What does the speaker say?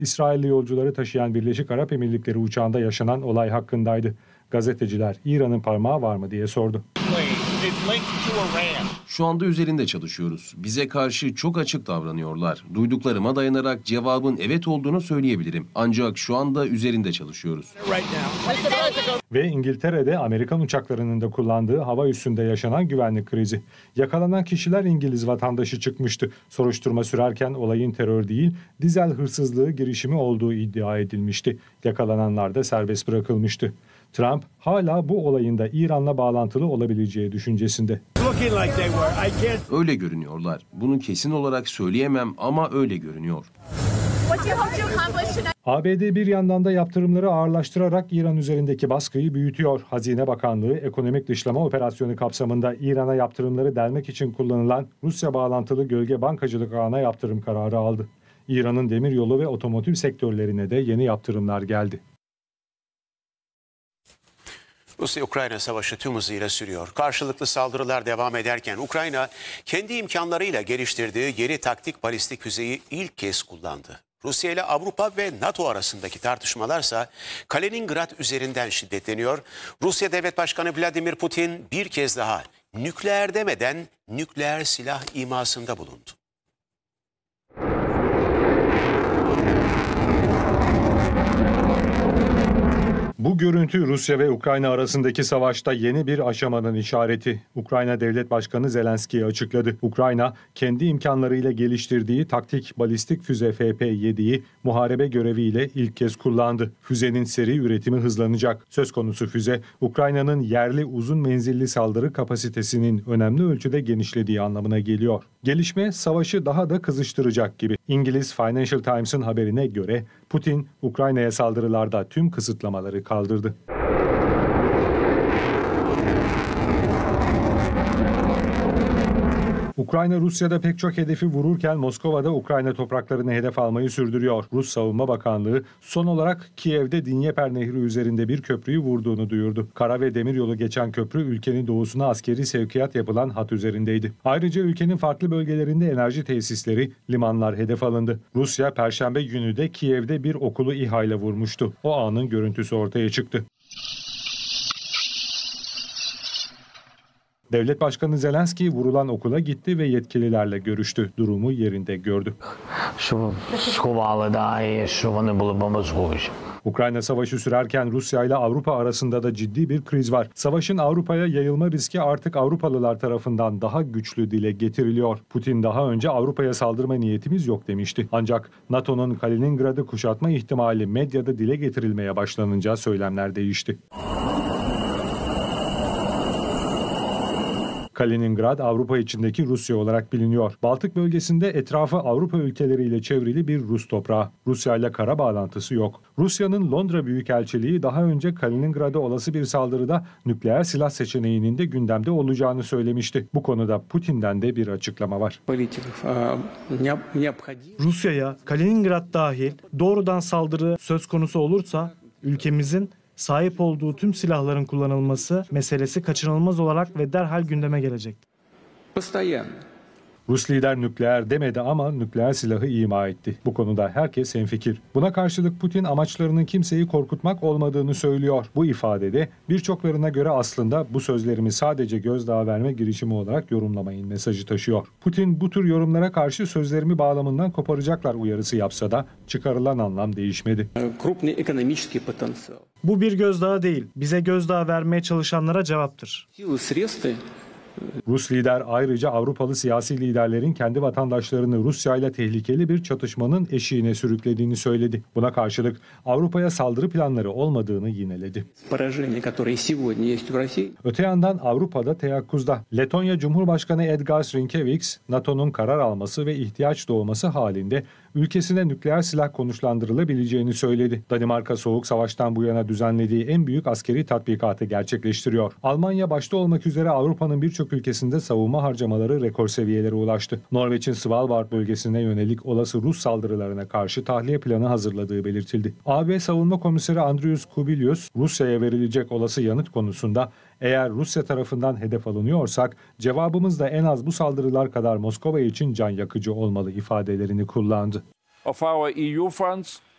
İsrailli yolcuları taşıyan Birleşik Arap Emirlikleri uçağında yaşanan olay hakkındaydı. Gazeteciler İran'ın parmağı var mı diye sordu. Şu anda üzerinde çalışıyoruz. Bize karşı çok açık davranıyorlar. Duyduklarıma dayanarak cevabın evet olduğunu söyleyebilirim. Ancak şu anda üzerinde çalışıyoruz. Ve İngiltere'de Amerikan uçaklarının da kullandığı hava üssünde yaşanan güvenlik krizi. Yakalanan kişiler İngiliz vatandaşı çıkmıştı. Soruşturma sürerken olayın terör değil, dizel hırsızlığı girişimi olduğu iddia edilmişti. Yakalananlar da serbest bırakılmıştı. Trump hala bu olayın da İran'la bağlantılı olabileceği düşüncesinde. Öyle görünüyorlar. Bunu kesin olarak söyleyemem ama öyle görünüyor. ABD bir yandan da yaptırımları ağırlaştırarak İran üzerindeki baskıyı büyütüyor. Hazine Bakanlığı ekonomik dışlama operasyonu kapsamında İran'a yaptırımları delmek için kullanılan Rusya bağlantılı gölge bankacılık ağına yaptırım kararı aldı. İran'ın demiryolu ve otomotiv sektörlerine de yeni yaptırımlar geldi. Rusya-Ukrayna savaşı tüm hızıyla sürüyor. Karşılıklı saldırılar devam ederken Ukrayna kendi imkanlarıyla geliştirdiği yeni taktik balistik füzeyi ilk kez kullandı. Rusya ile Avrupa ve NATO arasındaki tartışmalarsa Kaliningrad üzerinden şiddetleniyor. Rusya Devlet Başkanı Vladimir Putin bir kez daha nükleer demeden nükleer silah imasında bulundu. Bu görüntü Rusya ve Ukrayna arasındaki savaşta yeni bir aşamanın işareti. Ukrayna Devlet Başkanı Zelenskiy açıkladı. Ukrayna, kendi imkanlarıyla geliştirdiği taktik balistik füze FP-7'yi muharebe göreviyle ilk kez kullandı. Füzenin seri üretimi hızlanacak. Söz konusu füze, Ukrayna'nın yerli uzun menzilli saldırı kapasitesinin önemli ölçüde genişlediği anlamına geliyor. Gelişme savaşı daha da kızıştıracak gibi. İngiliz Financial Times'ın haberine göre Putin, Ukrayna'ya saldırılarda tüm kısıtlamaları kaldırdı. Ukrayna Rusya'da pek çok hedefi vururken Moskova'da Ukrayna topraklarını hedef almayı sürdürüyor. Rus Savunma Bakanlığı son olarak Kiev'de Dnyeper Nehri üzerinde bir köprüyü vurduğunu duyurdu. Kara ve demiryolu geçen köprü ülkenin doğusuna askeri sevkiyat yapılan hat üzerindeydi. Ayrıca ülkenin farklı bölgelerinde enerji tesisleri, limanlar hedef alındı. Rusya Perşembe günü de Kiev'de bir okulu İHA ile vurmuştu. O anın görüntüsü ortaya çıktı. Devlet Başkanı Zelenskiy vurulan okula gitti ve yetkililerle görüştü. Durumu yerinde gördü. Ukrayna savaşı sürerken Rusya ile Avrupa arasında da ciddi bir kriz var. Savaşın Avrupa'ya yayılma riski artık Avrupalılar tarafından daha güçlü dile getiriliyor. Putin daha önce Avrupa'ya saldırma niyetimiz yok demişti. Ancak NATO'nun Kaliningrad'ı kuşatma ihtimali medyada dile getirilmeye başlanınca söylemler değişti. Kaliningrad Avrupa içindeki Rusya olarak biliniyor. Baltık bölgesinde etrafı Avrupa ülkeleriyle çevrili bir Rus toprağı. Rusya ile kara bağlantısı yok. Rusya'nın Londra Büyükelçiliği daha önce Kaliningrad'a olası bir saldırıda nükleer silah seçeneğinin de gündemde olacağını söylemişti. Bu konuda Putin'den de bir açıklama var. Rusya'ya Kaliningrad dahil doğrudan saldırı söz konusu olursa ülkemizin sahip olduğu tüm silahların kullanılması meselesi kaçınılmaz olarak ve derhal gündeme gelecektir. Rus lider nükleer demedi ama nükleer silahı ima etti. Bu konuda herkes hemfikir. Buna karşılık Putin amaçlarının kimseyi korkutmak olmadığını söylüyor. Bu ifadede birçoklarına göre aslında bu sözlerimi sadece gözdağı verme girişimi olarak yorumlamayın mesajı taşıyor. Putin bu tür yorumlara karşı sözlerimi bağlamından koparacaklar uyarısı yapsa da çıkarılan anlam değişmedi. Bu bir gözdağı değil, bize gözdağı vermeye çalışanlara cevaptır. Rus lider ayrıca Avrupalı siyasi liderlerin kendi vatandaşlarını Rusya ile tehlikeli bir çatışmanın eşiğine sürüklediğini söyledi. Buna karşılık Avrupa'ya saldırı planları olmadığını yineledi. Öte yandan Avrupa'da teyakkuzda. Letonya Cumhurbaşkanı Edgars Rinkēviks, NATO'nun karar alması ve ihtiyaç doğması halinde ülkesine nükleer silah konuşlandırılabileceğini söyledi. Danimarka Soğuk Savaş'tan bu yana düzenlediği en büyük askeri tatbikatı gerçekleştiriyor. Almanya başta olmak üzere Avrupa'nın birçok ülkesinde savunma harcamaları rekor seviyelere ulaştı. Norveç'in Svalbard bölgesine yönelik olası Rus saldırılarına karşı tahliye planı hazırladığı belirtildi. AB Savunma Komiseri Andrius Kubilius, Rusya'ya verilecek olası yanıt konusunda eğer Rusya tarafından hedef alınıyorsak cevabımız da en az bu saldırılar kadar Moskova için can yakıcı olmalı ifadelerini kullandı.